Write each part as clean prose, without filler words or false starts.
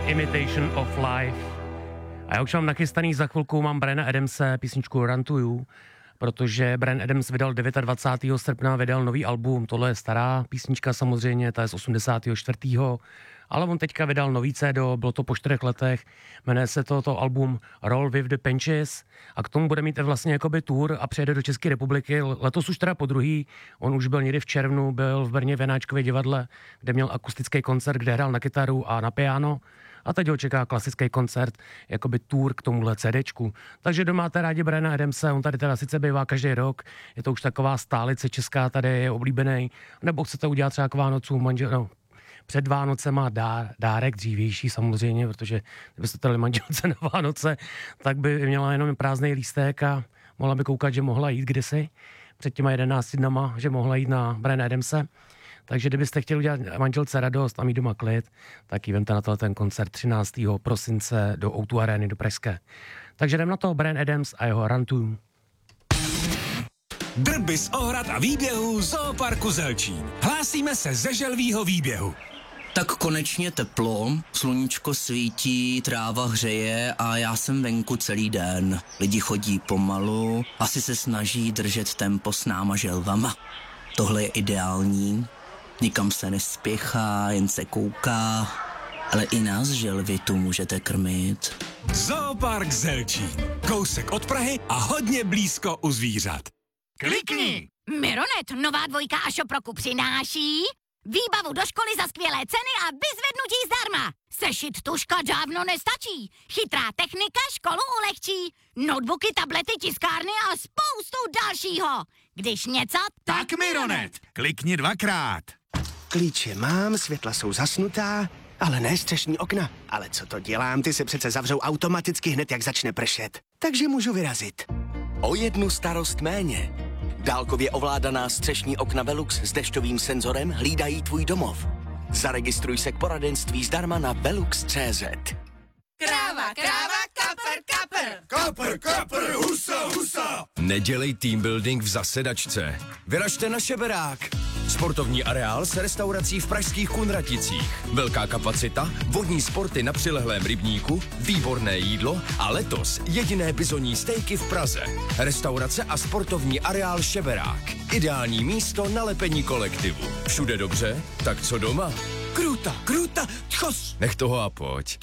Imitation of Life. A já už mám nachystaný, za chvilku mám Briana Adamse, písničku Run to You, protože Bryan Adams vydal 29. srpna vydal nový album, tohle je stará písnička samozřejmě, ta je z 84. Ale on teďka vydal nový CD, bylo to po 4 letech, jmenuje se to album Roll with the Punches a k tomu bude mít vlastně jakoby tour a přijede do České republiky, letos už teda po druhý, on už byl někdy v červnu, byl v Brně v Janáčkově divadle, kde měl akustický koncert, kde hrál na kytaru a na piano. A teď ho čeká klasický koncert, jakoby tour k tomuhle CDčku. Takže kdo máte rádi Briana Adamse, on tady teda sice bývá každý rok, je to už taková stálice česká, tady je oblíbený, nebo chcete udělat třeba k Vánocům, před Vánocema dárek dřívější samozřejmě, protože kdybyste dali manželce na Vánoce, tak by měla jenom prázdný lístek a mohla by koukat, že mohla jít kdysi, před těma 11 dnama, že mohla jít na Briana Adamse. Takže kdybyste chtěli udělat manželce radost a mít doma klid, tak ji vemte na ten koncert 13. prosince do O2 Areny do Pražské. Takže jdem na to, Bryan Adams a jeho Run to You. Drby z ohrad a výběhů Zooparku Zelčín. Hlásíme se ze želvýho výběhu. Tak konečně teplo, sluníčko svítí, tráva hřeje a já jsem venku celý den. Lidi chodí pomalu, asi se snaží držet tempo s náma želvama. Tohle je ideální, nikam se nespěchá, jen se kouká, ale i nás želvy tu můžete krmit. Zoopark Zelčín. Kousek od Prahy a hodně blízko u zvířat. Klikni! Mironet, nová dvojka a Šoproku přináší výbavu do školy za skvělé ceny a vyzvednutí zdarma. Sešit tužka dávno nestačí. Chytrá technika školu ulehčí. Notebooky, tablety, tiskárny a spoustu dalšího. Když něco, Tak Mironet, klikni 2krát. Klíče mám, světla jsou zasnutá, ale ne střešní okna. Ale co to dělám, ty se přece zavřou automaticky hned, jak začne pršet. Takže můžu vyrazit. O jednu starost méně. Dálkově ovládaná střešní okna Velux s dešťovým senzorem hlídají tvůj domov. Zaregistruj se k poradenství zdarma na velux.cz. Kráva, kapr. Kapr, husa. Nedělej team building v zasedačce. Vyražte na Šeberák. Sportovní areál s restaurací v pražských Kunraticích. Velká kapacita, vodní sporty na přilehlém rybníku, výborné jídlo a letos jediné bizonní stejky v Praze. Restaurace a sportovní areál Šeberák. Ideální místo na lepení kolektivu. Všude dobře? Tak co doma? Kruta, tchos. Nech toho a pojď.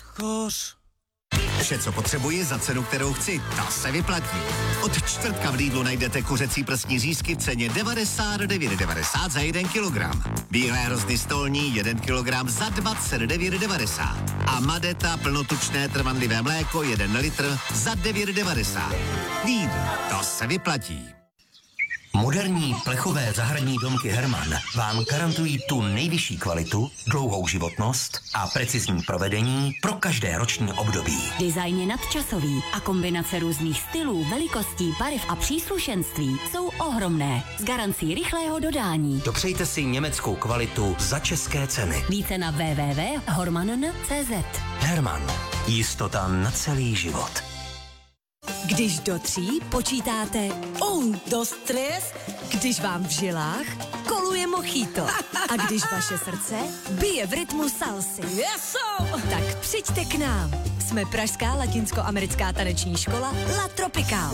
Vše, co potřebuji za cenu, kterou chci, ta se vyplatí. Od čtvrtka v Lidlu najdete kuřecí prsní řízky v ceně 99,90 za 1 kilogram. Bílé hrozny stolní 1 kilogram za 29,90. A Madeta plnotučné trvanlivé mléko 1 litr za 9,90. Lidl, to se vyplatí. Moderní plechové zahradní domky Hermann vám garantují tu nejvyšší kvalitu, dlouhou životnost a precizní provedení pro každé roční období. Design je nadčasový a kombinace různých stylů, velikostí, barev a příslušenství jsou ohromné. S garancí rychlého dodání. Dopřejte si německou kvalitu za české ceny. Více na www.hormann.cz. Hermann. Jistota na celý život. Když do 3 počítáte 1, 2, 3, když vám v žilách koluje mojito a když vaše srdce bije v rytmu salsy. Tak přijďte k nám. Jsme pražská latinskoamerická taneční škola La Tropical.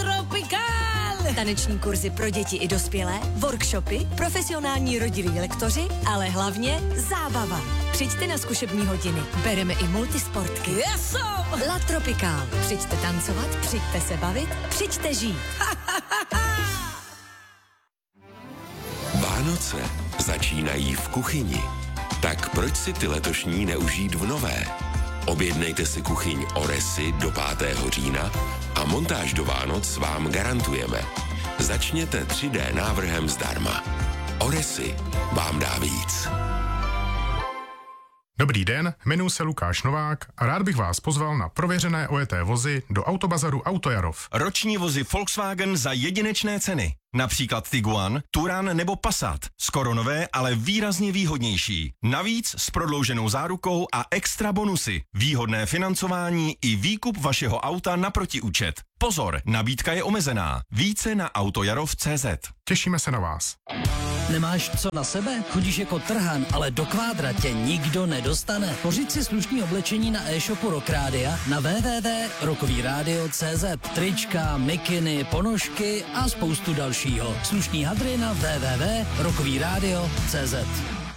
Taneční kurzy pro děti i dospělé, workshopy, profesionální rodilí lektoři, ale hlavně zábava. Přijďte na zkušební hodiny. Bereme i multisportky. La Tropical. Přijďte tancovat, přijďte se bavit, přijďte žít. Vánoce začínají v kuchyni. Tak proč si ty letošní neužít v nové? Objednejte si kuchyň Oresy do 5. října a montáž do Vánoc vám garantujeme. Začněte 3D návrhem zdarma. Oresy vám dá víc. Dobrý den, jmenuji se Lukáš Novák a rád bych vás pozval na prověřené ojeté vozy do Autobazaru Autojarov. Roční vozy Volkswagen za jedinečné ceny. Například Tiguan, Touran nebo Passat. Skoro nové, ale výrazně výhodnější. Navíc s prodlouženou zárukou a extra bonusy. Výhodné financování i výkup vašeho auta na protiúčet. Pozor, nabídka je omezená. Více na autojarov.cz. Těšíme se na vás. Nemáš co na sebe? Chodíš jako trhan, ale do Kvádra tě nikdo nedostane. Pořiď si slušný oblečení na e-shopu Rock Rádia na www.rockovyradio.cz. Trička, mikiny, ponožky a spoustu dalšího. Slušný hadry na www.rockovyradio.cz.